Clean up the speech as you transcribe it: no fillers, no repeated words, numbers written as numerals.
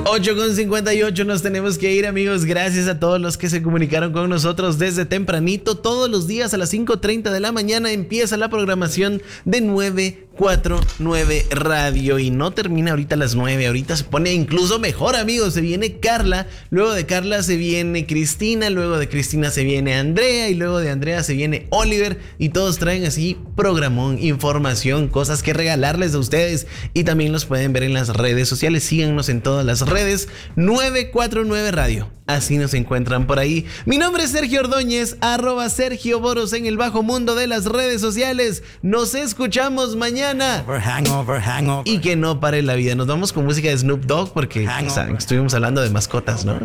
8:58 nos tenemos que ir, amigos. Gracias a todos los que se comunicaron con nosotros desde tempranito. Todos los días a las 5:30 de la mañana empieza la programación de 949 Radio y no termina ahorita a las 9. Ahorita se pone incluso mejor, amigos. Se viene Carla, luego de Carla se viene Cristina, luego de Cristina se viene Andrea y luego de Andrea se viene Oliver y todos traen así programón, información, cosas que regalarles a ustedes y también los pueden ver en las redes sociales. Síganos en todas las redes, 949 Radio. Así nos encuentran por ahí. Mi nombre es Sergio Ordóñez, @Sergio Boros en el bajo mundo de las redes sociales. Nos escuchamos mañana. Hangover. Y que no pare la vida. Nos vamos con música de Snoop Dogg porque saben, estuvimos hablando de mascotas, ¿no?